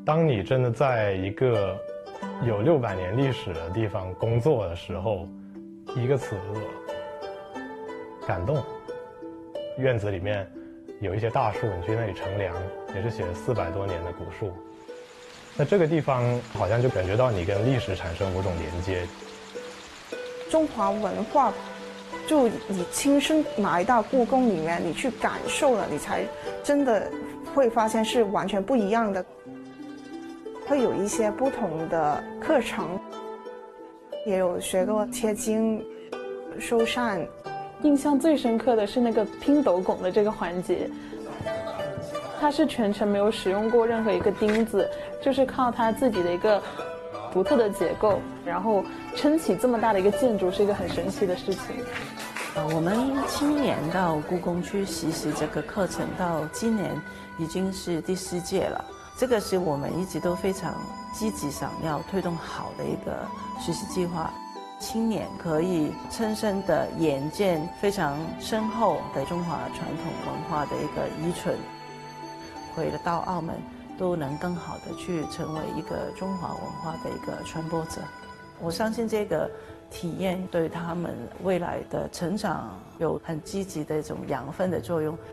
当你真的在一个有600年历史的地方工作的时候，一个词感动。院子里面有一些大树，你去那里乘凉，也是写了400多年的古树。那这个地方好像就感觉到你跟历史产生某种连接。 中华文化，就你亲身来到故宫里面，你去感受了，你才真的会发现是完全不一样的。会有一些不同的课程，也有学过切经、收扇。 印象最深刻的是那个拼斗拱的这个环节，它是全程没有使用过任何一个钉子，就是靠它自己的一个独特的结构，然后撑起这么大的一个建筑，是一个很神奇的事情。 我们青年到故宫去实习这个课程，到今年已经是第4届了。这个是我们一直都非常积极想要推动好的一个实习计划。青年可以亲身的眼见非常深厚的中华传统文化的一个遗存，回到澳门都能更好的去成为一个中华文化的一个传播者。我相信这个体验对他们未来的成长有很积极的一种养分的作用。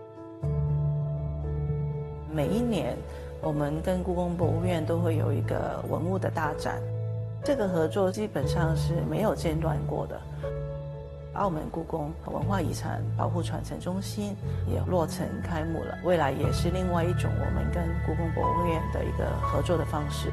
每一年我们跟故宫博物院都会有一个文物的大展，这个合作基本上是没有间断过的。澳门故宫文化遗产保护传承中心也落成开幕了，未来也是另外一种我们跟故宫博物院的一个合作的方式。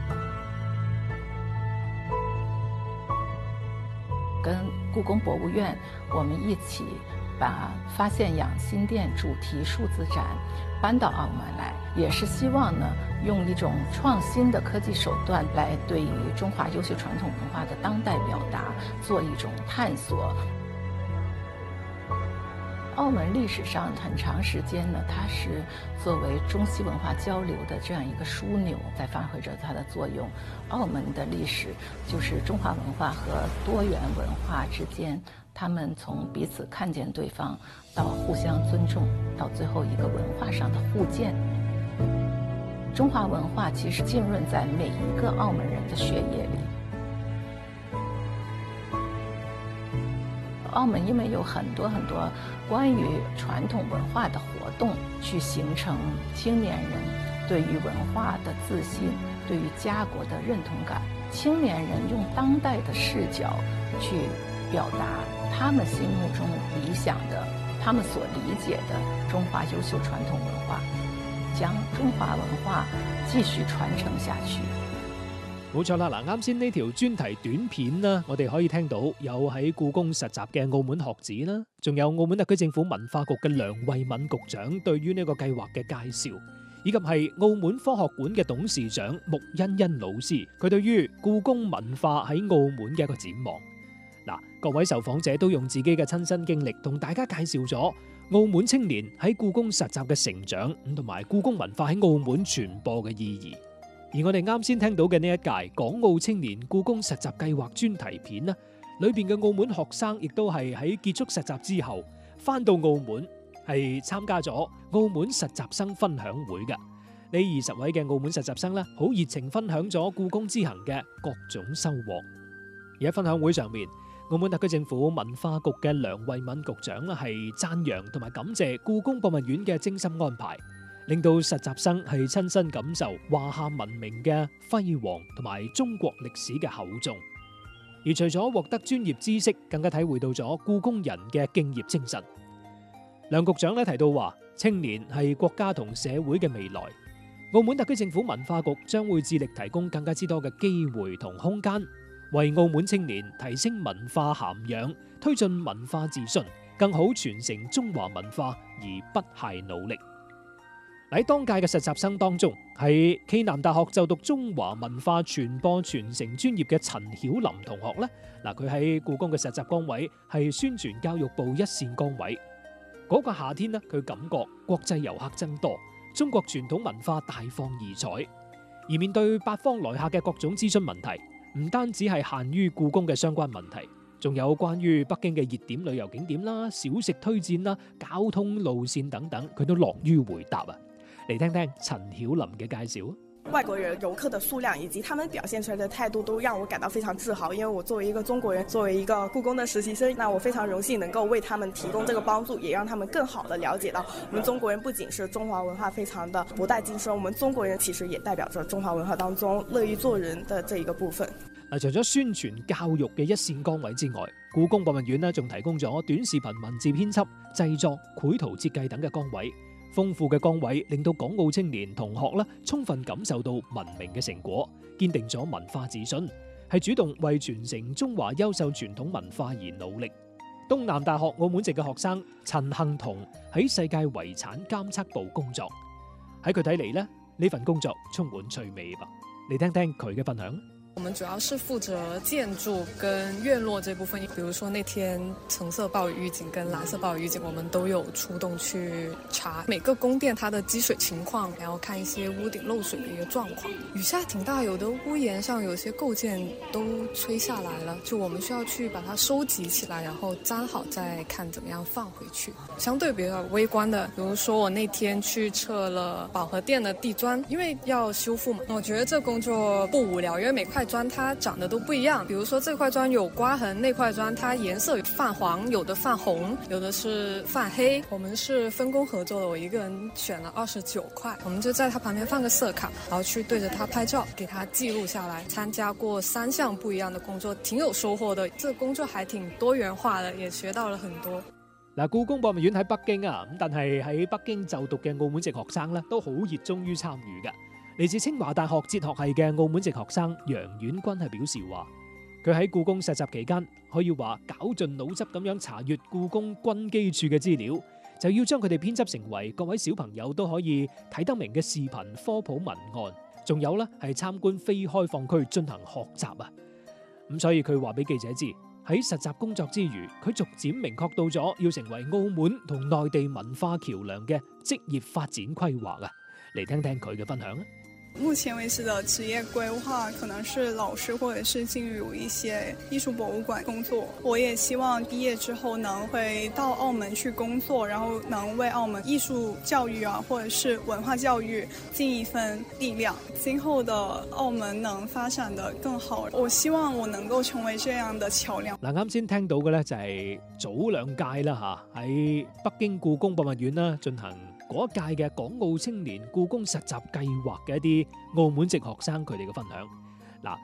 跟故宫博物院我们一起把发现养心殿主题数字展搬到澳门来，也是希望呢用一种创新的科技手段来对于中华优秀传统文化的当代表达做一种探索。澳门历史上很长时间呢，它是作为中西文化交流的这样一个枢纽，在发挥着它的作用。澳门的历史就是中华文化和多元文化之间，他们从彼此看见对方，到互相尊重，到最后一个文化上的互鉴。中华文化其实浸润在每一个澳门人的血液里。澳门因为有很多关于传统文化的活动，去形成青年人对于文化的自信，对于家国的认同感。青年人用当代的视角去表达他们心目中理想的，他们所理解的中华优秀传统文化，將中華文化繼續傳承下去。 冇錯啦，嗱，啱先呢條專題短片啦，我哋可以聽到有喺故宮實習嘅澳門學子啦，仲有澳門特區政府文化局嘅梁慧敏局長對於呢個計劃嘅介紹，以及係澳門科學館嘅董事長穆欣欣老師，佢對於故宮文化喺澳門嘅一個展望。嗱，各位受訪者都用自己嘅親身經歷同大家介紹咗澳門青年喺故宮實習嘅成長，同埋故宮文化喺澳門傳播嘅意義。而我哋啱先聽到嘅呢一屆港澳青年故宮實習計劃專題片呢，裏邊嘅澳門學生亦都係喺結束實習之後返到澳門，係參加咗澳門實習生分享會嘅。呢20位嘅澳門實習生呢，好熱情分享咗故宮之行嘅各種收穫。而喺分享會上面，澳門特區政府文化局嘅梁慧敏局長呢，係讚揚同埋感謝故宮博物院嘅精心安排，令到實習生係親身感受華夏文明嘅輝煌同埋中國歷史嘅厚重。而除咗獲得專業知識，更加體會到咗故宮人嘅敬業精神。梁局長咧提到話，青年係國家同社會嘅未來。澳門特區政府文化局將會致力提供更加之多嘅機會同空間，為澳門青年提升文化涵養，推進文化自信，更好傳承中華文化而不懈努力。喺當屆嘅實習生當中，喺暨南大學就讀中華文化傳播傳承專業嘅陳曉琳同學呢，佢喺故宮嘅實習崗位係宣傳教育部一線崗位。嗰個夏天呢，佢感覺國際遊客增多，中國傳統文化大放異彩。而面對八方來客嘅各種諮詢問題，唔單止係限於故宮嘅相關問題，仲有關於北京嘅熱點旅遊景點啦、小食推薦啦、交通路線等等，佢都樂於回答啊！嚟聽聽陳曉琳嘅介紹。 外国人游客的数量以及他们表现出来的态度都让我感到非常自豪，因为我作为一个中国人，作为一个故宫的实习生，那我非常荣幸能够为他们提供这个帮助，也让他们更好的了解到我们中国人不仅是中华文化非常的博大精深，我们中国人其實也代表着中華文化當中樂於做人的這一個部分。 除咗宣傳教育嘅一線崗位之外，故宮博物院仲提供咗短視頻文字編輯、製作、繪圖設計等嘅崗位。豐富嘅崗位令到港澳青年同學充分感受到文明嘅成果，堅定咗文化自信，係主動為傳承中華優秀傳統文化而努力。東南大學澳門籍嘅學生陳幸彤喺世界遺產監測部工作，喺佢睇嚟呢份工作充滿趣味吧。你聽聽佢嘅分享。 我们主要是负责建筑跟院落这部分，比如说那天橙色暴雨预警跟蓝色暴雨预警，我们都有出动去查每个宫殿它的积水情况，然后看一些屋顶漏水的一个状况。雨下挺大，有的屋檐上有些构件都吹下来了，就我们需要去把它收集起来，然后粘好再看怎么样放回去。相对比较微观的，比如说我那天去测了保和殿的地砖，因为要修复嘛，我觉得这工作不无聊，因为每块砖它长得都不一样，比如说这块砖有刮痕，那块砖它颜色泛黄，有的泛红，有的是泛黑。我们是分工合作的，我一个人选了29块，我们就在它旁边放个色卡，然後去對着它拍照，給它記錄下來。參加過3項不一樣的工作，挺有收穫的。這個工作還挺多元化的，也學到了很多。 故宮博物院喺北京但係喺北京就讀嘅澳門籍學生都好熱衷於參與嘅。嚟自清華大學哲學系嘅澳門籍學生楊婉君係表示話，佢喺故宮實習期間可以話絞盡腦汁咁樣查閱故宮軍機處嘅資料，就要將佢哋編輯成為各位小朋友都可以睇得明嘅視頻科普文案，仲有係參觀非開放區進行學習啊。咁所以佢話俾記者知，喺實習工作之餘，佢逐漸明確到咗要成為澳門同內地文化橋梁嘅職業發展規劃啊。嚟聽聽佢嘅分享啊。 目前为止的职业规划可能是老师或者是进入一些艺术博物馆工作。我也希望毕业之后能回到澳门去工作，然后能为澳门艺术教育或者是文化教育尽一份力量，今後的澳門能發展得更好。我希望我能夠成為這樣的橋梁。 啱先聽到嘅就係早2屆啦喺北京故宮博物院進行嗰一屆嘅港澳青年故宮實習計劃嘅一啲澳門籍學生佢哋嘅分享。而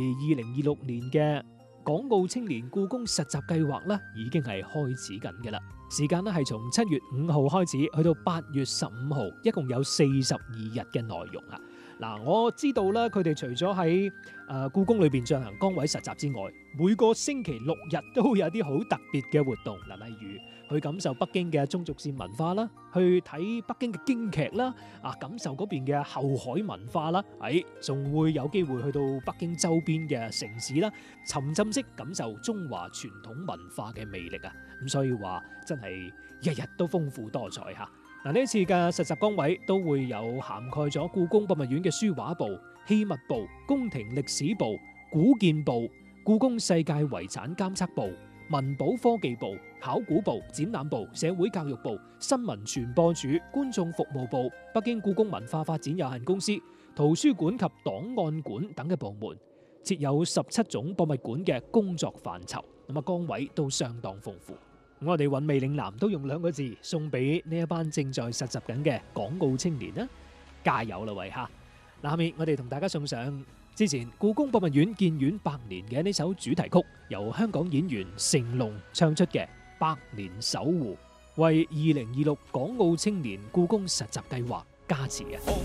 2026年嘅港澳青年故宮實習計劃已經係開始緊嘅啦。時間係從7月5號開始去到8月15號，一共有42日嘅內容啊。我知道佢哋除咗喺故宮裏邊進行崗位實習之外，每個星期6日都有啲好特別嘅活動。例如去感受北京嘅中軸線文化啦，去睇北京嘅京劇啦，感受嗰邊嘅後海文化啦，仲會有機會去到北京周邊嘅城市啦，沉浸式感受中華傳統文化嘅魅力啊！咁所以話真係日日都豐富多彩嚇。呢一次嘅實習崗位都會有涵蓋咗故宮博物院嘅書畫部、器物部、宮廷歷史部、古建部、故宮世界遺產監測部、文保科技部、考古部、展覽部、社會教育部、新聞傳播處、觀眾服務部、北京故宮文化發展有限公司、圖書館及檔案館等嘅部門，設有17種博物館嘅工作範疇，崗位都相當豐富。我哋韻味嶺南都用2個字送俾呢一班正在實習緊嘅港澳青年啦，加油啦喂嚇！下面我哋同大家送上之前故宮博物院建院100年嘅呢首主題曲，由香港演員成龍唱出嘅《百年守護》，為2026港澳青年故宮實習計劃加持啊！